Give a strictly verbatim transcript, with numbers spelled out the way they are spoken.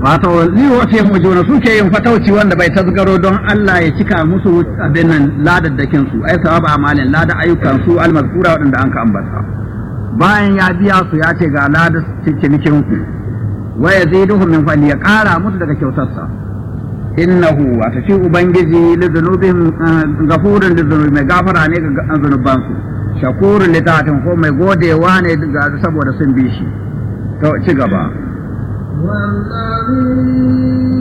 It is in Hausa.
wato liwa fi mujuna suke yin fatauci wanda bai tazgaro don Allah ya cika musu abin nan ladaddakin su ai sawaba amalin lada ayyukan su almazkura wadanda an ka ambata bayan ya biya su ya ce ga lada cinikin ku wa yaziduhum min fadli ya kara musu daga kyautarsa innahu wa tashi ubangiji li dhunubihim ghafurun li dhunubi mai gafara ne ga zunuban su shakurun li ta'atin ko mai godewa ne saboda sun bi shi to ci gaba والذي